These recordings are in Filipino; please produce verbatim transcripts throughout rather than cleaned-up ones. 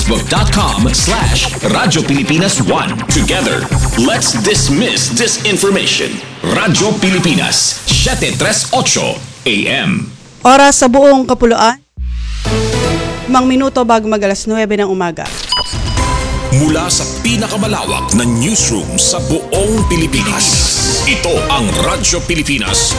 facebook.com slash Radyo Pilipinas one. Together, let's dismiss disinformation. Radyo Pilipinas, seven thirty-eight A M. Oras sa buong kapuluan. Mang minuto bago mag alas nuwebe ng umaga. Mula sa pinakamalawak na newsroom sa buong Pilipinas, ito ang Radyo Pilipinas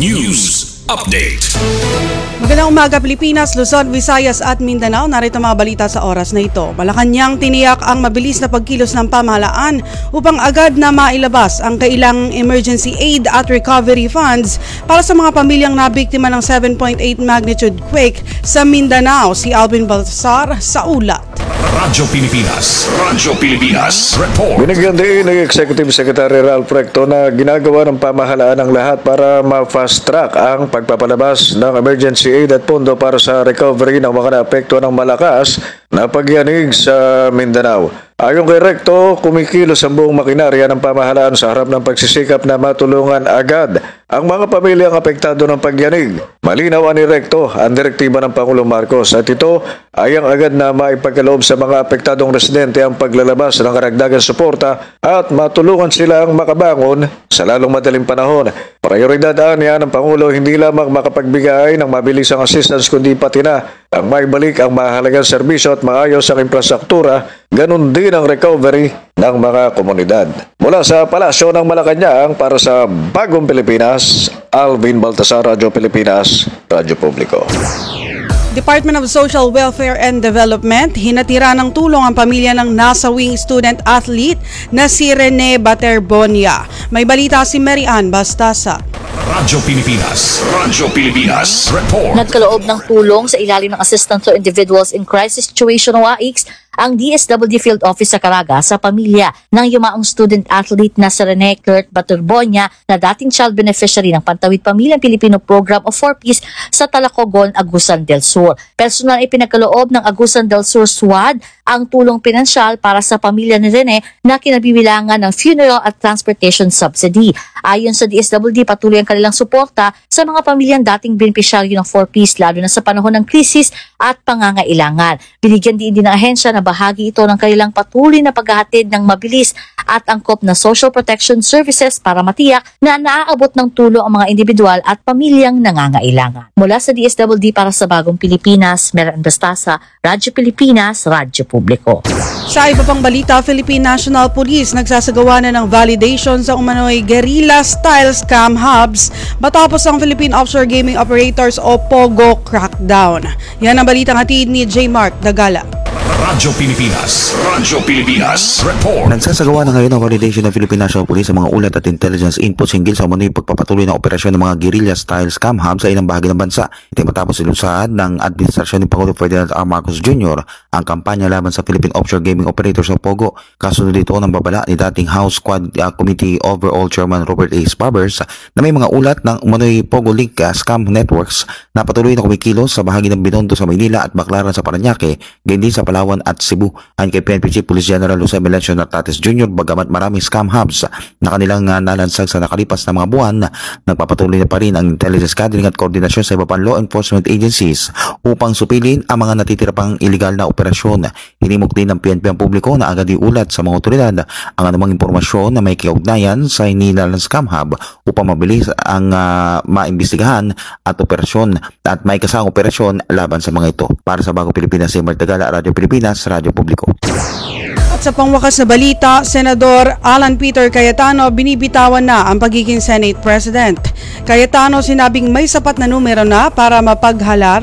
News Update. Magandang umaga Pilipinas, Luzon, Visayas at Mindanao. Narito mga balita sa oras na ito. Malacanang tiniyak ang mabilis na pagkilos ng pamahalaan upang agad na mailabas ang kailangang emergency aid at recovery funds para sa mga pamilyang nabiktima ng seven point eight magnitude quake sa Mindanao. Si Alvin Baltasar sa ulat. Radyo Pilipinas, Radyo Pilipinas Report. Binigyan din ng Executive Secretary Ralph Recto na ginagawa ng pamahalaan ang lahat para ma-fast track ang pagpapalabas ng emergency aid at pondo para sa recovery ng mga naapektuhan ng malakas na pagyanig sa Mindanao. Ayon kay Recto, kumikilos ang buong makinarya ng pamahalaan sa harap ng pagsisikap na matulungan agad ang mga pamilyang apektado ng pagyanig. Malinaw ni Recto ang direktiba ng Pangulong Marcos at ito ay ang agad na maipagkaloob sa mga apektadong residente ang paglalabas ng karagdagang suporta at matulungan silang makabangon sa lalong madaling panahon. Prioridad niya ng Pangulo hindi lamang makapagbigay ng mabilisang assistance kundi pati na ang maibalik ang mahalagang serbisyo at maayos ang infrastruktura, ganun din ang recovery ng mga komunidad. Mula sa Palasyo ng Malacanang para sa Bagong Pilipinas, Alvin Baltasar, Radyo Pilipinas, Radyo Publiko. Department of Social Welfare and Development, hinatira ng tulong ang pamilya ng nasawing student athlete na si Rene Baterbonia. May balita si Mary Ann Bastasa. Radyo Pilipinas, Radyo Pilipinas Report. Nagkaloob ng tulong sa ilalim ng Assistance to Individuals in Crisis Situation o A I C S ang D S W D Field Office sa Caraga sa pamilya ng yumaong student athlete na si Rene Kurt Baterbonia na dating child beneficiary ng Pantawid Pamilyang Pilipino Program of four Ps sa Talacogon, Agusan del Sur. Personal ay pinagkaloob ng Agusan del Sur S W A D ang tulong pinansyal para sa pamilya ni Rene na kinabibilangan ng funeral at transportation subsidy. Ayon sa D S W D, patuloy ang kanilang suporta sa mga pamilyang dating benepisyaryo ng four Ps lalo na sa panahon ng krisis at pangangailangan. Binigyan din din ng ahensya na bahagi ito ng kanilang patuloy na paghahatid ng mabilis at angkop na social protection services para matiyak na naaabot ng tulong ang mga individual at pamilyang nangangailangan. Mula sa D S W D para sa Bagong Pilipinas, Mary Ann Bastasa, Radyo Pilipinas, Radyo Publiko. Sa iba pang balita, Philippine National Police nagsasagawa na ng validation sa umano'y guerrilla-style scam hubs matapos ang Philippine Offshore Gaming Operators o POGO crackdown. Yan ang balitang hatid ni J. Mark Dagala. Radyo Pilipinas, Radyo Pilipinas Report. Nagsasagawa na ngayon ang validation ng Philippine National Police sa mga ulat at intelligence inputs hinggil sa umano'y pagpapatuloy ng operasyon ng mga guerrilla-style scam hub sa ilang bahagi ng bansa. Ito matapos ilunsad ng administrasyon ni Pangulo Ferdinand R. Marcos Junior ang kampanya laban sa Philippine Offshore Gaming Operators o POGO. Kasunod dito ng babala ni dating House Quad uh, Committee Overall Chairman Robert A. Sparbers na may mga ulat ng umano'y POGO link uh, scam networks na patuloy na kumikilos sa bahagi ng Binondo sa Maynila at Baclaran sa Parañaque, gayon din sa Palawan at Cebu. Ayon kay P N P Chief Police General Jose Melencio Nartates Junior, bagamat maraming scam hubs na kanilang uh, nalansag sa nakalipas na mga buwan, nagpapatuloy na pa rin ang intelligence gathering at koordinasyon sa iba pang law enforcement agencies upang supilin ang mga natitira pang iligal na operasyon. Hinimok din ng P N P ang publiko na agad iulat sa mga otoridad ang anumang impormasyon na may kaugnayan sa inilalang scam hub upang mabilis ang uh, maimbestigahan at operasyon at may kasang operasyon laban sa mga ito. Para sa Bagong Pilipinas, si Martagala, Radyo Pilipinas, Radyo Publiko. At sa pangwakas na balita, Senador Alan Peter Cayetano binibitawan na ang pagiging Senate President. Cayetano sinabing may sapat na numero na para mapaghalar